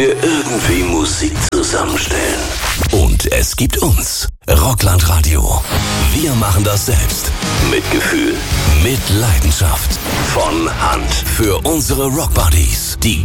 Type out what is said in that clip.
irgendwie Musik zusammenstellen. Und es gibt uns. Rockland Radio. Wir machen das selbst. Mit Gefühl. Mit Leidenschaft. Von Hand. Für unsere Rockbuddies. Die